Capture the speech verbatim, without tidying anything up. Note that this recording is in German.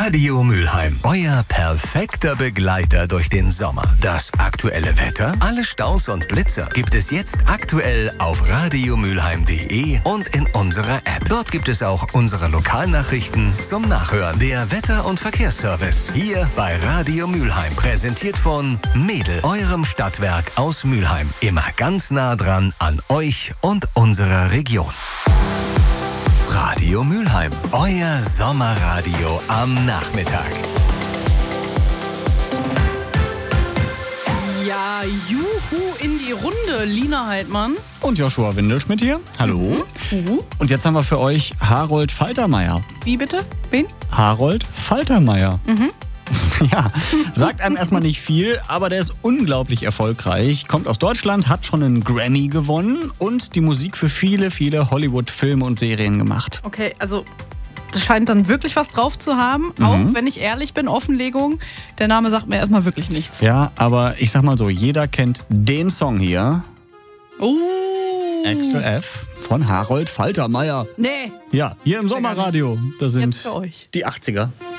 Radio Mülheim, euer perfekter Begleiter durch den Sommer. Das aktuelle Wetter, alle Staus und Blitzer gibt es jetzt aktuell auf radiomülheim punkt de und in unserer App. Dort gibt es auch unsere Lokalnachrichten zum Nachhören. Der Wetter- und Verkehrsservice hier bei Radio Mülheim, präsentiert von Mädel, eurem Stadtwerk aus Mülheim. Immer ganz nah dran an euch und unserer Region. Radio Mülheim, euer Sommerradio am Nachmittag. Ja, juhu in die Runde, Lina Heidmann. Und Joshua Windelschmidt hier. Hallo. Mhm. Uh. Und jetzt haben wir für euch Harold Faltermeier. Wie bitte? Wen? Harold Faltermeier. Mhm. Ja, sagt einem erstmal nicht viel, aber der ist unglaublich erfolgreich. Kommt aus Deutschland, hat schon einen Grammy gewonnen und die Musik für viele, viele Hollywood-Filme und Serien gemacht. Okay, also das scheint dann wirklich was drauf zu haben. Mhm. Auch wenn ich ehrlich bin, Offenlegung. Der Name sagt mir erstmal wirklich nichts. Ja, aber ich sag mal so, jeder kennt den Song hier. Oh. Axel F. von Harold Faltermeier. Nee. Ja, hier im Sommerradio. Das sind Jetzt für euch. die achtziger.